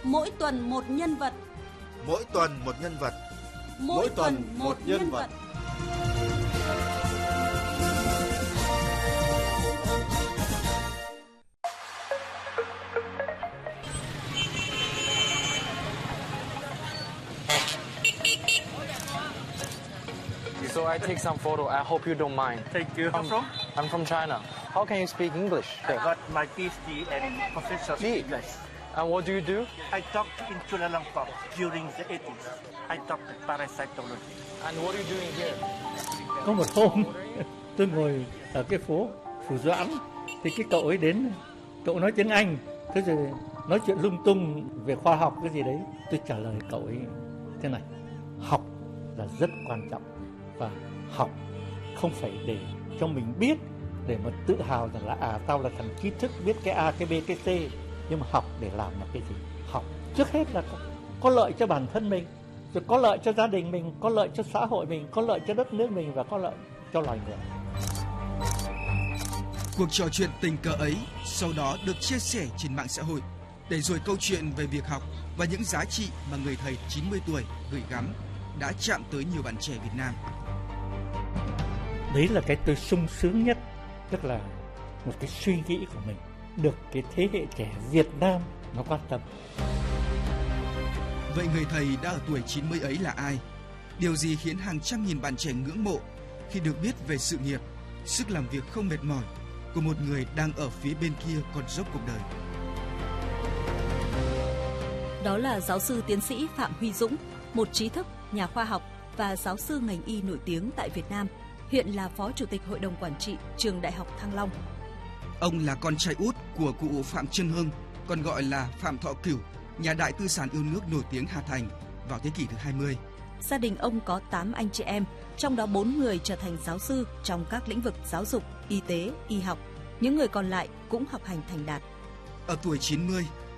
Mỗi tuần một nhân vật. Mỗi tuần một nhân vật. Mỗi tuần một nhân vật. So I take some photo. I hope you don't mind. Thank you. Where from? I'm from China. How can you speak English? I got my PhD in professional English. And what do you do? I taught in Kuala Lumpur during the 80s. I taught parasitology. And what are you doing here? Có một hôm tôi ngồi ở cái phố Phủ Doãn thì cái cậu ấy đến, cậu nói tiếng Anh, thế rồi nói chuyện lung tung về khoa học cái gì đấy. Tôi trả lời cậu ấy thế này: học là rất quan trọng và học không phải để cho mình biết, để mà tự hào rằng là tao là thằng trí thức biết cái A, cái B, cái C, nhưng mà học để làm là cái gì? Học trước hết là có lợi cho bản thân mình, rồi có lợi cho gia đình mình, có lợi cho xã hội mình, có lợi cho đất nước mình và có lợi cho loài người. Cuộc trò chuyện tình cờ ấy sau đó được chia sẻ trên mạng xã hội, để rồi câu chuyện về việc học và những giá trị mà người thầy 90 tuổi gửi gắm đã chạm tới nhiều bạn trẻ Việt Nam. Đấy là cái tôi sung sướng nhất, tức là một cái suy nghĩ của mình được cái thế hệ trẻ Việt Nam nó quan tâm. Vậy người thầy đã ở tuổi 90 ấy là ai? Điều gì khiến hàng trăm nghìn bạn trẻ ngưỡng mộ khi được biết về sự nghiệp, sức làm việc không mệt mỏi của một người đang ở phía bên kia con dốc cuộc đời? Đó là giáo sư tiến sĩ Phạm Huy Dũng, một trí thức, nhà khoa học và giáo sư ngành y nổi tiếng tại Việt Nam, hiện là Phó Chủ tịch Hội đồng Quản trị Trường Đại học Thăng Long. Ông là con trai út của cụ Phạm Trân Hưng, còn gọi là Phạm Thọ Cửu, nhà đại tư sản yêu nước nổi tiếng Hà Thành vào thế kỷ thứ 20. Gia đình ông có 8 anh chị em, trong đó 4 người trở thành giáo sư trong các lĩnh vực giáo dục, y tế, y học. Những người còn lại cũng học hành thành đạt. Ở tuổi 90,